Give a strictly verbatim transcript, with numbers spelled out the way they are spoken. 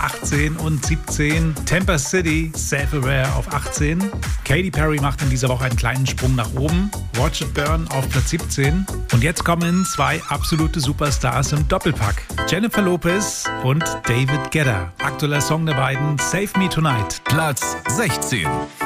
achtzehn und siebzehn. Tampa City, Self-Aware auf achtzehn. Katy Perry macht in dieser Woche einen kleinen Sprung nach oben. Watch It Burn auf Platz siebzehn. Und jetzt kommen zwei absolute Superstars im Doppelpack. Jennifer Lopez und David Guetta. Aktueller Song der beiden, Save Me Tonight. Platz sechzehn.